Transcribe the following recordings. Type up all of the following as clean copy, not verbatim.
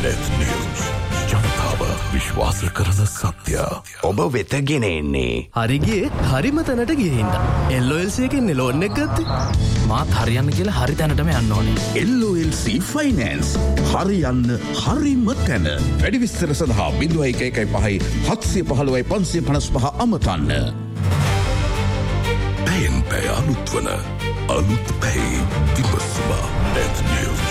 Net News. ජනතාව විශ්වාස කරන සත්‍ය ඔබ වෙත ගෙන එන්නේ. හරිගේ හරිම තැනට ගිහින්. LOLC එකෙන් ලෝන් එක ගත්තේ. මාත් හරියන්න කියලා හරි තැනටම යන්න ඕනේ. LOLC Finance. හරියන්න හරිම තැන. වැඩි විස්තර සඳහා 0115 715 555 අමතන්න. පැයෙන් පැය අලුත් වන අලුත් පැයි විමසුම. Net News.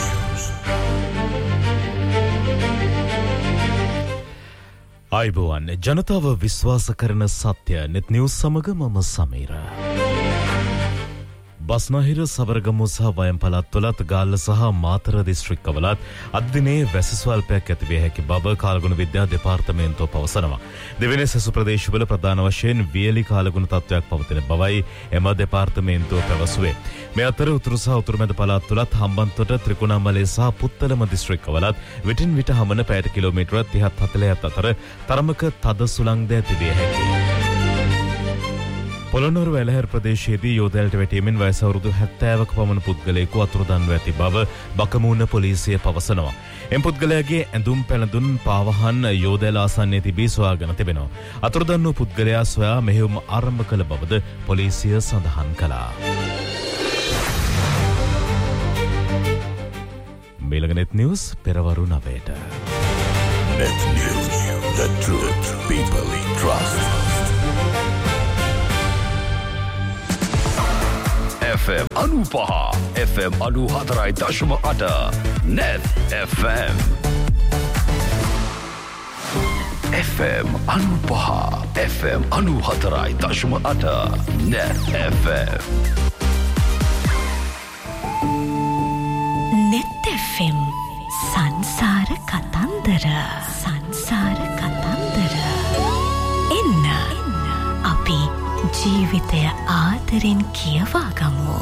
ආයිබෝවන් ජනතාව විශ්වාස කරන සත්‍ය net news සමග මම සමීර. බස්නාහිර සවරගමු සහ වයම් පළාත්වලත් ගාල්ල සහ මාතර දිස්ත්‍රික්කවලත් අද දිනේ වැසි ස්වල්පයක් ඇති විය හැකි බව කාලගුණ විද්‍යා දෙපාර්තමේන්තුව පවසනවා. දෙවෙනි සෙසු ප්‍රදේශවල ප්‍රධාන වශයෙන් වියලි කාලගුණ තත්ත්වයක් පවතින බවයි එම දෙපාර්තමේන්තුව පැවසුවේ. මේ අතර උතුරු සහ උතුරුමැද පළාත්වලත් හම්බන්තොට ත්‍රිකුණාමලය සහ පුත්තලම දිස්ත්‍රික්කවලත් විටින් විට හමන පැයට කිලෝමීටර 30-40 අතර තරමක තද සුළංද ඇති විය හැකියි. පොළොන්නරුව ඇලහැර ප්‍රදේශයේදී යෝධයලට වැටීමෙන් වයස අවුරුදු 70ක පමණ පුද්ගලයෙකු අතුරුදන්ව ඇති බව බකමූණ පොලිසිය පවසනවා. එම පුද්ගලයාගේ ඇඳුම් පැළඳුම් පාවහන් යෝධයල ආසන්නයේ තිබී සොයාගෙන තිබෙනවා. අතුරුදන් වූ පුද්ගලයා සොයා මෙහෙයුම ආරම්භ කළ බවද පොලිසිය සඳහන් කළා. මේලක net news පෙරවරු 9ට. Net News. The truth people trust. FM 95 FM 94.8 Net FM FM 95 FM 94.8 Net FM Net FM සංසාර කතන්දර එන්න අපි ජීවිතය ආදරෙන් කියවා ගමු.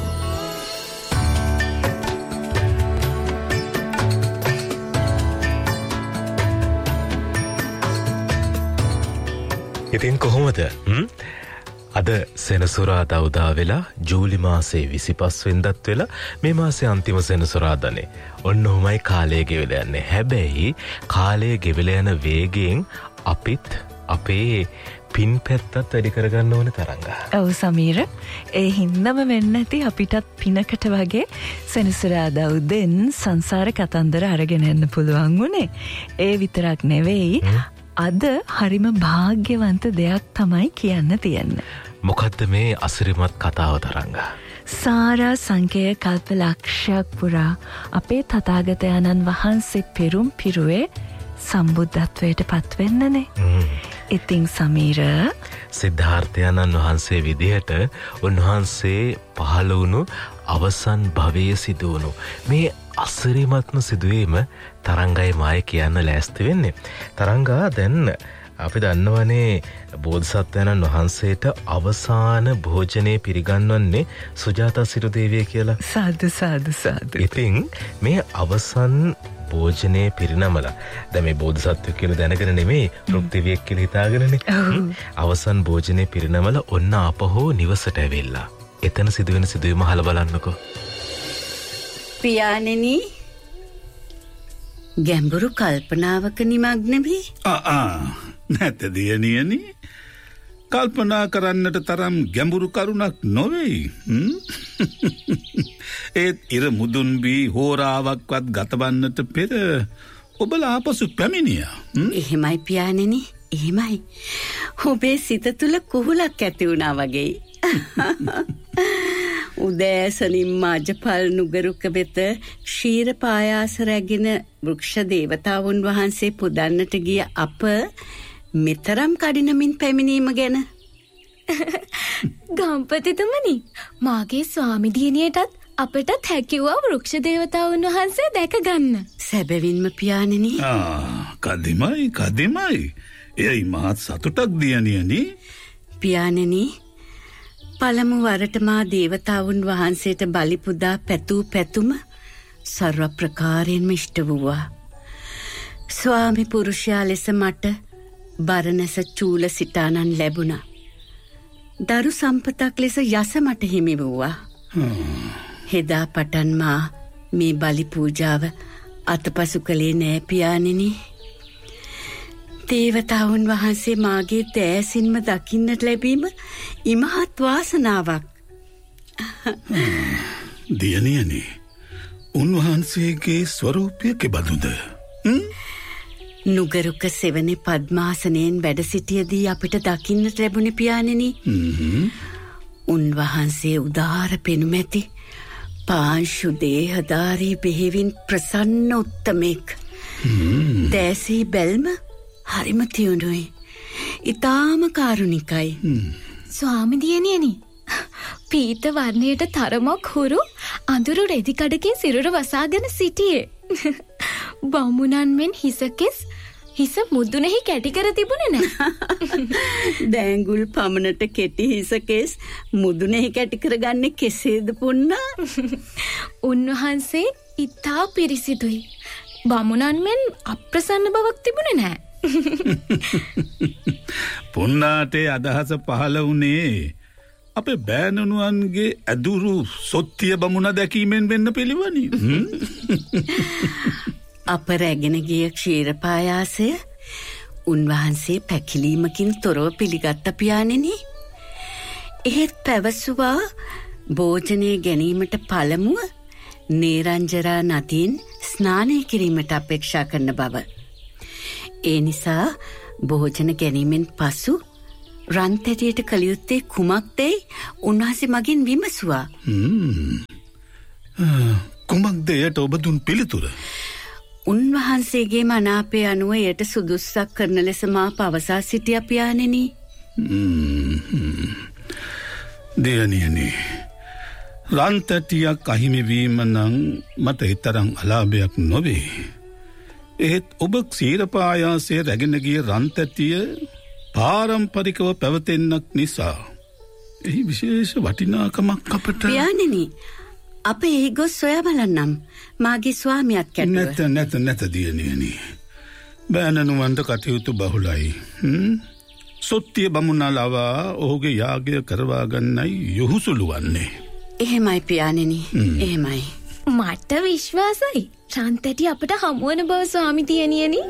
ඉතින් කොහොමද? අද සෙනසුරාදා උදා වෙලා ජූලි මාසේ 25 වෙනිදාත් වෙලා මේ මාසේ අන්තිම සෙනසුරාදානේ. ඔන්න ඔහොමයි කාලය ගෙවිලා යන්නේ. හැබැයි කාලය ගෙවිලා යන වේගයෙන් අපිත් අපේ පින් පැත්තත් වැඩි කරගන්න ඕන තරංගා. ඔව් සමීර, ඒ හින්දම වෙන්න ඇති අපිටත් පිනකට වගේ සෙනසුරාදා උදෙන් සංසාර කතන්දර අරගෙන එන්න පුළුවන් වුණේ. ඒ විතරක් නෙවෙයි, අද හරිම භාග්‍යවන්ත දෙයක් තමයි කියන්න තියෙන්නේ. මොකද්ද මේ අසිරිමත් කතාව තරංගා? සාරා සංකේය කල්ප ලක්ෂයක් පුරා අපේ තථාගතයන්න් වහන්සේ පෙරුම් පිරුවේ සම්බුද්ධත්වයට පත්වෙන්නනේ. ඉතින් සමීර, සිද්ධාර්ථයන්න් වහන්සේ විදිහට උන්වහන්සේ පහළ වුණු අවසන් භවයේ සිදුවුණු මේ අසිරිමත්ම සිදුවීම තරංගයි මාය කියන්න ලෑස්ති වෙන්නේ. තරංගා, දැන් අපි දන්නවනේ බෝධිසත්වයන්න් වහන්සේට අවසාන භෝජනයේ පිරිගන්වන්නේ සුජාතා සිටු දේවිය කියලා. සාදු සාදු සාදු. ඉතින් මේ අවසන් භෝජනයේ පිරිනමලා දැන් මේ බෝධිසත්වය කියලා දැනගෙන නෙමෙයි රුක්තිවියක් කියලා හිතාගෙනනේ. අවසන් භෝජනයේ පිරිනමලා ඔන්න ආපහු නිවසට ඇවිල්ලා. එතන සිදුවෙන සිදුවීම අහලා බලන්නකෝ. පියාණෙනි, ගැඹුරු කල්පනාවක නිමග්න වී නැත දියණියනි, කල්පනා කරන්නට තරම් ගැඹුරු කරුණක් නොවේයි. ඒත් ඉර මුදුන් වී හෝරාවක්වත් ගතවන්නට පෙර ඔබලා ආපසු පැමිණියා. එහෙමයි පියාණෙනි, එහෙමයි. ඔබේ සිත තුළ කුහුලක් ඇති වුණා වගේ. උදෑසනින් මාජපල් නුගරුක වෙත ක්ෂීර පායාස රැගෙන වෘක්ෂ දේවතාවුන් වහන්සේ පුදන්නට ගිය අප මෙතරම් කඩිනමින් පැමිණීම ගැන. ගම්පතිතුමනි, මාගේ ස්වාමි දියණියටත් අපටත් හැකිවුවා වෘක්ෂ දේවතාවුන් වහන්සේ දැක ගන්න. සැබවින්ම පියාණෙනි. කදිමයි. එයයි මහත් සතුටක් දියණියනි. පියාණෙනි, පළමු වරට මා දේවතාවුන් වහන්සේට බලි පුදා පැතූ පැතුම සර්ව ප්‍රකාරයෙන්ම ඉෂ්ට වූවා. ස්වාමි පුරුෂයා ලෙස මට බරණැස චූල සිටානන් ලැබුණා. දරු සම්පතක් ලෙස යස මට හිමි වූවා. හෙදා පටන් මා මේ බලි පූජාව අතපසු කළේ නෑ පියාණෙනි. දේවතාවුන් වහන්සේ මාගේ දෑසින්ම දකින්නට ලැබීම ඉමහත් වාසනාවක්. දියණියනි, උන්වහන්සේගේ ස්වරූපය කෙබඳුද? නුගරුක සෙවනේ පද්මාසනයෙන් වැඩ සිටියදී අපිට දකින්නට ලැබුණේ පියාණෙනි. උන්වහන්සේ උදාර පෙනුමැති පාංශු දේහධාරී බෙහෙවින් ප්‍රසන්න උත්තමෙක්. දැසී බැල්ම හරිම තියුණුයි. ඊටාම කාරුණිකයි. ස්වාමිදියණියනි, පීත වර්ණයට තරමක් හුරු අඳුරු රෙදි කඩකින් සිරුර වසාගෙන සිටියේ. බමුණන් මෙන් හිස මුදුනෙහි කැටි කර තිබුණේ නැහැ. දෑංගුල් පමණට කෙටි හිසකෙස් මුදුනෙහි කැටි කරගන්නේ කෙසේද පුන්නා? උන්වහන්සේ ඉතා පිරිසිදුයි. බමුණන් මෙන් අප්‍රසන්න බවක් තිබුණේ නැහැ. පුන්නාටේ අදහස පහළ වුණේ අපේ බෑනනුවන්ගේ ඇදුරු සොත්තිය බමුණ දැකීමෙන් වෙන්න පිළිවනි. අප රැගෙන ගිය ක්ෂීරපායාසය උන්වහන්සේ පැකිලීමකින් තොරව පිළිගත්ත පියාණෙනි. එහෙත් පැවසුවා භෝජනය ගැනීමට පළමුව නේරංජරා නදීන් ස්නානය කිරීමට අපේක්ෂා කරන බව. ඒ නිසා භෝජන ගැනීමෙන් පසු රන්තැටියට කළ යුත්තේ කුමක්දයි උන්වහන්සේ මගෙන් විමසුවා. කුමක්ද එයට ඔබ දුන් පිළිතුර? උන්වහන්සේගේ මනාපය අනුව එයට සුදුස්සක් කරන ලෙස මා පවසා සිටියා පියාණෙනි. දෙයණියනි, රන්තැටියක් අහිමිවීම නම් මට එතරම් අලාභයක් නොවේ. එහෙත් ඔබ ක්ෂීරපායාසය රැගෙන ගිය රන්තැටිය පාරම්පරිකව පැවතෙන්නක් නිසා එහි විශේෂ වටිනාකමක් අපට. පියාණෙනි, අප එහි ගොස් සොයා බලන්නම්. මාගේ ස්වාමියාත් කැටුව. නැත දියණියනි. බෑනනුවන්ට කටයුතු බහුලයි. සොත්තිය බමුණා ලවා ඔහුගේ යාගය කරවා ගන්නයි යොහුසුළු වන්නේ. එහෙමයි පියාණෙනි, එහෙමයි. මට විශ්වාසයි රන්තැටි අපට හමුවන බව ස්වාමිදියණියනි.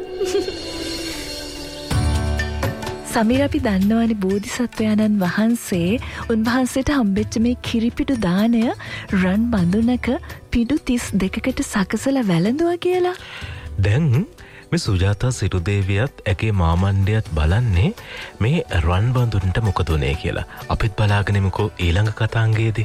සමීර, අපි දන්නවනේ බෝධිසත්වයාණන් වහන්සේ උන්වහන්සේට හම්බෙච්ච මේ කිරිපිඩු දාණය රන් බඳුනක පිඩු 32කට සකසලා වැළඳුවා කියලා. දැන් මේ සුජාතා සිටු දේවියත් ඇගේ මාමණ්ඩයත් බලන්නේ මේ රන් බඳුනට මොකද උනේ කියලා. අපිත් බලාගෙනමුකෝ ඊළඟ කතාංගයේදී.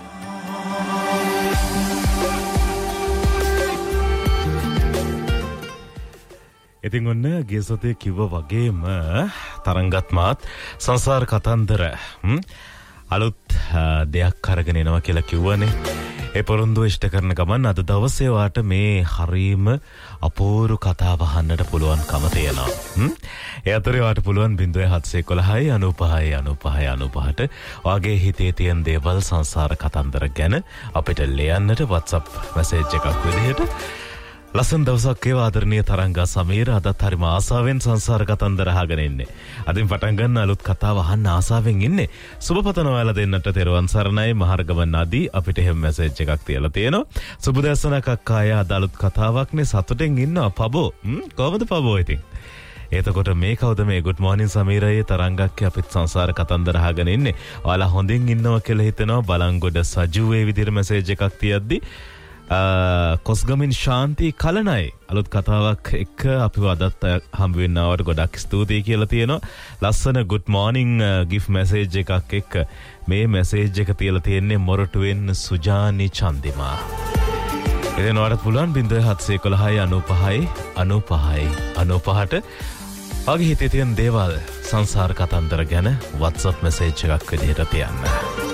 ඉතින් ඔන්න ගිය සතියේ කිව්ව වගේම තරංගත් මාත් සංසාර කතන්දර අලුත් දෙයක් අරගෙන එනවා කියලා කිව්වනේ. ඒ පොරොන්දුව ඉෂ්ට කරන ගමන් අද දවසේ වාට මේ හරීම අපූර්ව කතාව අහන්නට පුළුවන්කම තියෙනවා. ඒ අතරේ වාට පුළුවන් 0711 95 95 95ට ඔයාගේ හිතේ තියෙන දේවල් සංසාර කතන්දර ගැන අපිට ලියන්නට WhatsApp මැසේජ් එකක් විදිහට. ලස්සන දවසක් ඒ ආදරණීය තරංගා සමීර අදත් හරිම ආසාවෙන් සංසාර කතන්දර අහගෙන ඉන්නේ. අදින් පටන් ගන්න අලුත් කතාව අහන්න ආසාවෙන් ඉන්නේ. සුබපතන ඔයාලා දෙන්නට තෙරුවන් සරණයි. මහර්ගම නදී අපිට එහෙම මැසේජ් එකක් තියලා තියෙනවා. සුබදැසනක් අක්කාය අද අලුත් කතාවක්නේ සතුටෙන් ඉන්නවා පබෝ. කොහමද පබෝ ඉතින්? එතකොට මේ කවුද මේ good morning සමීරයේ තරංගක්ගේ අපිත් සංසාර කතන්දර අහගෙන ඉන්නේ. ඔයාලා හොඳින් ඉන්නවා කියලා හිතනවා. බලංගොඩ සජුවේ විදිහට මැසේජ් එකක් තියද්දි කොස්ගමින් ශාන්ති කලනයි අලුත් කතාවක් එක්ක අපිව අදත් හම්බවෙන්නවට ගොඩක් ස්තුතියි කියලා තියෙනවා. ලස්සන good morning gift message එකක් එක්ක මේ message එක තියලා තියෙන්නේ මොරටුවෙන් සුජානි චන්දිමා. ඉතින් ඔයාලට පුළුවන් 0711 95 95ට ඔයාගේ හිතේ තියෙන දේවල් සංසාර කතන්දර ගැන WhatsApp message එකක් විදිහට තියන්න.